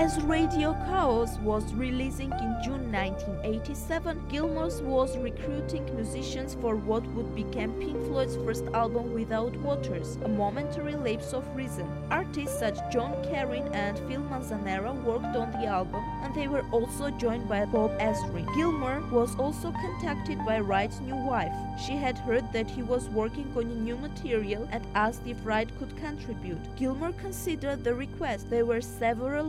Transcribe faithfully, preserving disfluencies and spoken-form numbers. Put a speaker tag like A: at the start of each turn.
A: As Radio Chaos was releasing in June nineteen eighty-seven, Gilmour was recruiting musicians for what would become Pink Floyd's first album Without Waters, a momentary lapse of reason. Artists such as John Carin and Phil Manzanera worked on the album, and they were also joined by Bob Ezrin. Gilmour was also contacted by Wright's new wife. She had heard that he was working on new material and asked if Wright could contribute. Gilmour considered the request. There were several